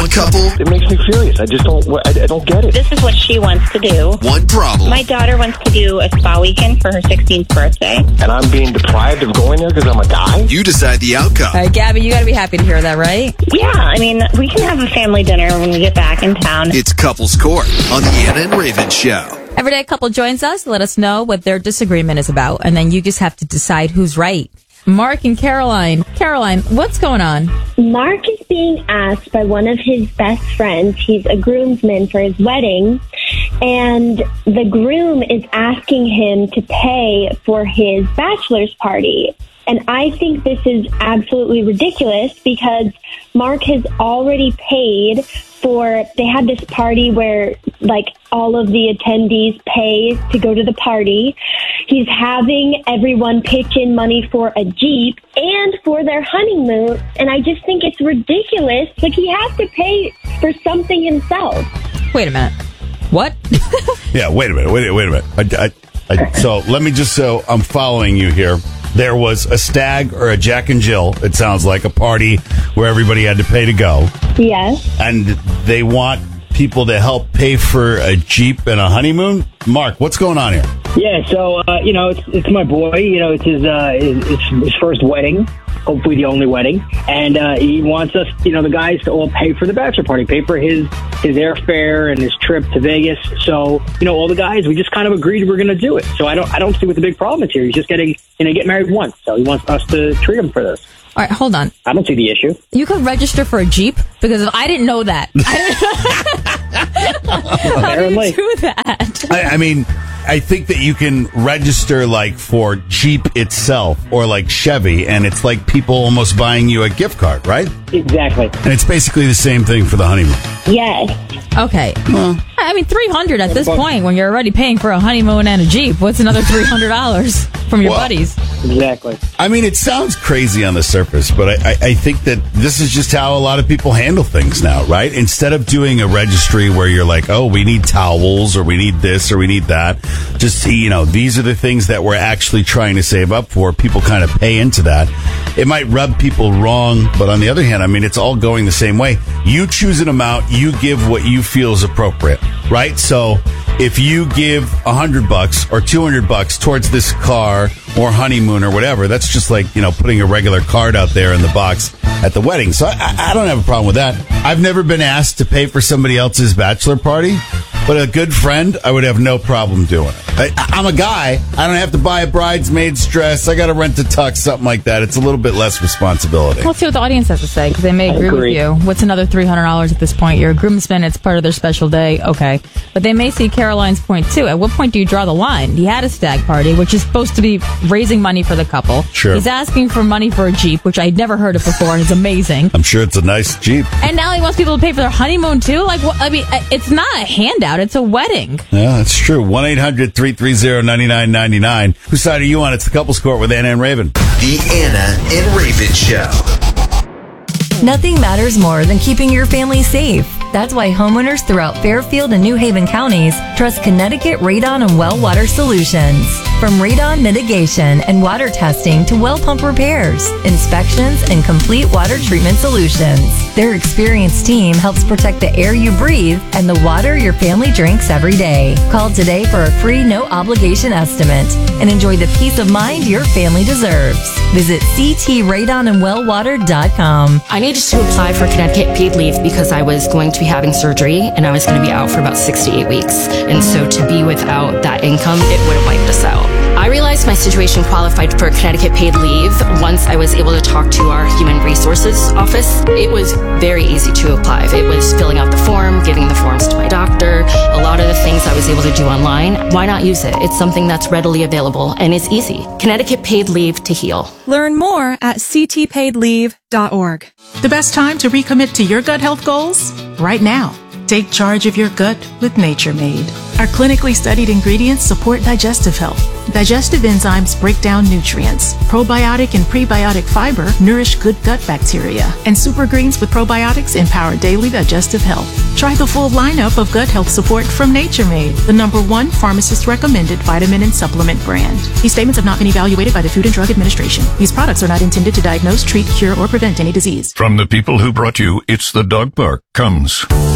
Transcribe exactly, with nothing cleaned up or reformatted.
One couple. It makes me furious. I just don't, I, I don't get it. This is what she wants to do. One problem. My daughter wants to do a spa weekend for her sixteenth birthday. And I'm being deprived of going there because I'm a guy? You decide the outcome. All right, Gabby, you got to be happy to hear that, right? Yeah, I mean, we can have a family dinner when we get back in town. It's Couples Court on the Anna and Raven Show. Every day a couple joins us, let us know what their disagreement is about, and then you just have to decide who's right. Mark and Caroline. Caroline, what's going on? Mark is being asked by one of his best friends. He's a groomsman for his wedding, and the groom is asking him to pay for his bachelor's party. And I think this is absolutely ridiculous because Mark has already paid for, they had this party where like all of the attendees pay to go to the party. He's having everyone pitch in money for a Jeep and for their honeymoon. And I just think it's ridiculous. Like he has to pay for something himself. Wait a minute. What? Yeah, wait a minute. Wait, wait a minute. I, I, I, so let me just, so I'm following you here. There was a stag or a Jack and Jill, it sounds like, a party where everybody had to pay to go. Yes. And they want people to help pay for a Jeep and a honeymoon? Mark, what's going on here? Yeah, so, uh, you know, it's it's my boy. You know, it's his, uh, his, his first wedding, hopefully the only wedding. And uh, he wants us, you know, the guys to all pay for the bachelor party, pay for his, his airfare and his trip to Vegas. So, you know, all the guys, we just kind of agreed we're going to do it. So I don't I don't see what the big problem is here. He's just getting, you know, get married once. So he wants us to treat him for this. All right, hold on. I don't see the issue. You could register for a Jeep? Because I didn't know that. How do you do that? I, I mean, I think that you can register like for Jeep itself or like Chevy, and it's like people almost buying you a gift card, right? Exactly. And it's basically the same thing for the honeymoon. Yes. Okay. Well, I mean, three hundred dollars at this point when you're already paying for a honeymoon and a Jeep. What's another three hundred dollars from your well, buddies? Exactly. I mean, it sounds crazy on the surface, but I, I, I think that this is just how a lot of people handle things now, right? Instead of doing a registry where you're like, oh, we need towels or we need this or we need that, just, you know, these are the things that we're actually trying to save up for. People kind of pay into that. It might rub people wrong, but on the other hand, I mean, it's all going the same way. You choose an amount, you give what you feel is appropriate, right? So if you give a hundred bucks or two hundred bucks towards this car or honeymoon or whatever, that's just like, you know, putting a regular card out there in the box at the wedding. So I, I don't have a problem with that. I've never been asked to pay for somebody else's bachelor party, but a good friend, I would have no problem doing it. I, I'm a guy. I don't have to buy a bridesmaid's dress. I got to rent a tux, something like that. It's a little bit less responsibility. Let's see what the audience has to say, because they may agree, agree with you. What's another three hundred dollars at this point? You're a groomsman. It's part of their special day. Okay. But they may see Caroline's point, too. At what point do you draw the line? He had a stag party, which is supposed to be raising money for the couple. Sure. He's asking for money for a Jeep, which I'd never heard of before, and it's amazing. I'm sure it's a nice Jeep. And now he wants people to pay for their honeymoon, too? Like, what? I mean, it's not a handout. It's a wedding. Yeah, that's true. one eight hundred three three zero nine nine nine nine. Whose side are you on? It's the Couples Court with Anna and Raven. The Anna and Raven Show. Nothing matters more than keeping your family safe. That's why homeowners throughout Fairfield and New Haven counties trust Connecticut Radon and Well Water Solutions. From radon mitigation and water testing to well pump repairs, inspections, and complete water treatment solutions, their experienced team helps protect the air you breathe and the water your family drinks every day. Call today for a free no-obligation estimate and enjoy the peace of mind your family deserves. Visit c t radon and well water dot com. I needed to apply for Connecticut paid leave because I was going to be having surgery and I was going to be out for about six to eight weeks. And so to be without that income, it would have wiped us out. I realized my situation qualified for Connecticut paid leave once I was able to talk to our Human Resources office. It was very easy to apply. It was filling out the form, giving the forms to my doctor, a lot of the things I was able to do online. Why not use it? It's something that's readily available and it's easy. Connecticut paid leave to heal. Learn more at c t paid leave dot org. The best time to recommit to your gut health goals? Right now. Take charge of your gut with Nature Made. Our clinically studied ingredients support digestive health, Digestive enzymes break down nutrients. Probiotic and prebiotic fiber nourish good gut bacteria. And Super Greens with probiotics empower daily digestive health. Try the full lineup of gut health support from Nature Made, the number one pharmacist-recommended vitamin and supplement brand. These statements have not been evaluated by the Food and Drug Administration. These products are not intended to diagnose, treat, cure, or prevent any disease. From the people who brought you It's the Dog Park comes